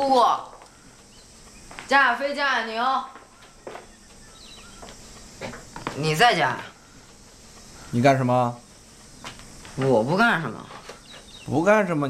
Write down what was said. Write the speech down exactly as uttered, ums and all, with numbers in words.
姑姑，贾亚飞、贾亚宁，你在家呀？ 你干什么？ 我不干什么。 不干什么？